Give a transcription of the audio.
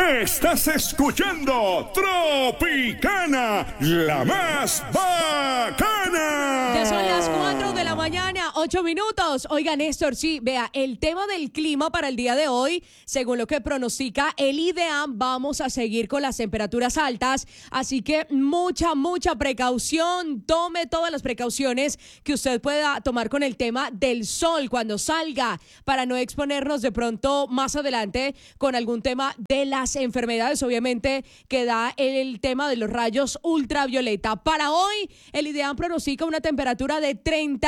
Estás escuchando Tropicana, la más bacana. Ya son las 4 de la mañana, 8 minutos. Oiga, Néstor, sí, vea, el tema del clima para el día de hoy, según lo que pronostica el IDEAM, vamos a seguir con las temperaturas altas, así que mucha precaución. Tome todas las precauciones que usted pueda tomar con el tema del sol cuando salga, para no exponernos de pronto más adelante con algún tema de las enfermedades, obviamente, que da el tema de los rayos ultravioleta. Para hoy, el IDEAM pronostica una temperatura de 30